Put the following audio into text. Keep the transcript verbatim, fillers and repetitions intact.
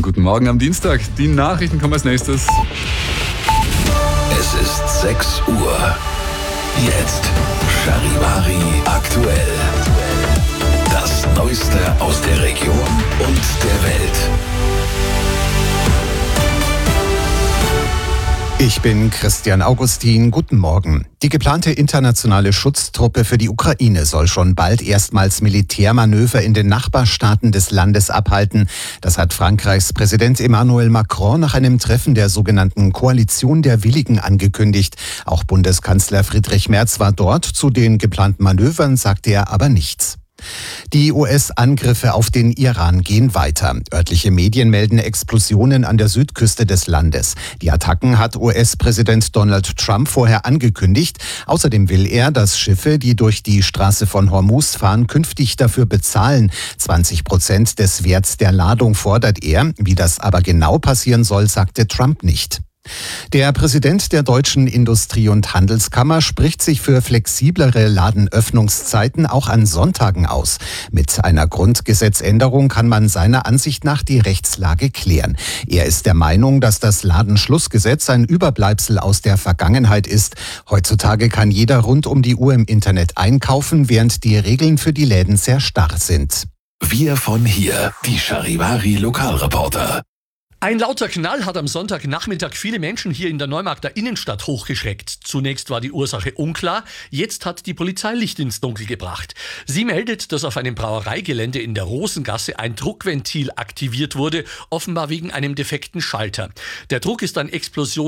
guten Morgen am Dienstag. Die Nachrichten kommen als nächstes. Es ist sechs Uhr. Jetzt Charivari aktuell. Das Neueste aus der Region und der Welt. Ich bin Christian Augustin. Guten Morgen. Die geplante internationale Schutztruppe für die Ukraine soll schon bald erstmals Militärmanöver in den Nachbarstaaten des Landes abhalten. Das hat Frankreichs Präsident Emmanuel Macron nach einem Treffen der sogenannten Koalition der Willigen angekündigt. Auch Bundeskanzler Friedrich Merz war dort. Zu den geplanten Manövern sagte er aber nichts. Die U S-Angriffe auf den Iran gehen weiter. Örtliche Medien melden Explosionen an der Südküste des Landes. Die Attacken hat U S-Präsident Donald Trump vorher angekündigt. Außerdem will er, dass Schiffe, die durch die Straße von Hormuz fahren, künftig dafür bezahlen. zwanzig Prozent des Werts der Ladung fordert er. Wie das aber genau passieren soll, sagte Trump nicht. Der Präsident der Deutschen Industrie- und Handelskammer spricht sich für flexiblere Ladenöffnungszeiten auch an Sonntagen aus. Mit einer Grundgesetzänderung kann man seiner Ansicht nach die Rechtslage klären. Er ist der Meinung, dass das Ladenschlussgesetz ein Überbleibsel aus der Vergangenheit ist. Heutzutage kann jeder rund um die Uhr im Internet einkaufen, während die Regeln für die Läden sehr starr sind. Wir von hier, die Charivari Lokalreporter. Ein lauter Knall hat am Sonntagnachmittag viele Menschen hier in der Neumarkter Innenstadt hochgeschreckt. Zunächst war die Ursache unklar, jetzt hat die Polizei Licht ins Dunkel gebracht. Sie meldet, dass auf einem Brauereigelände in der Rosengasse ein Druckventil aktiviert wurde, offenbar wegen einem defekten Schalter. Der Druck ist an Explosion